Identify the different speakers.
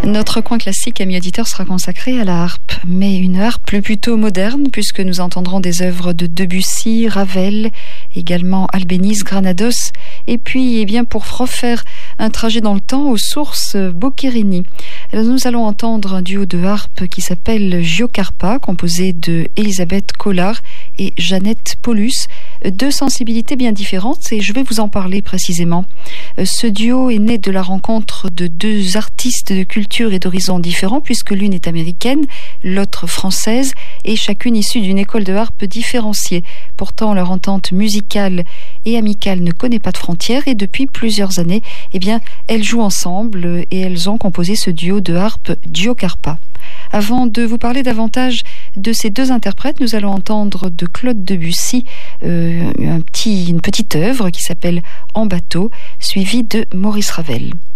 Speaker 1: Notre coin classique, amis auditeurs, sera consacré à la harpe, mais une harpe plutôt moderne, puisque nous entendrons des œuvres de Debussy, Ravel, également Albéniz, Granados, et puis pour refaire un trajet dans le temps aux sources Boccherini. Alors, nous allons entendre un duo de harpe qui s'appelle Giocarpa, composé de Elisabeth Collard et Jeannette Paulus, deux sensibilités bien différentes, et je vais vous en parler précisément. Ce duo est né de la rencontre de deux artistes de culture et d'horizons différents, puisque l'une est américaine, l'autre française, et chacune issue d'une école de harpe différenciée. Pourtant, leur entente musicale et amicale ne connaît pas de frontières, et depuis plusieurs années, elles jouent ensemble et elles ont composé ce duo de harpe Giocarpa. Avant de vous parler davantage de ces deux interprètes, nous allons entendre de Claude Debussy une petite œuvre qui s'appelle En bateau, suivie de Maurice Ravel.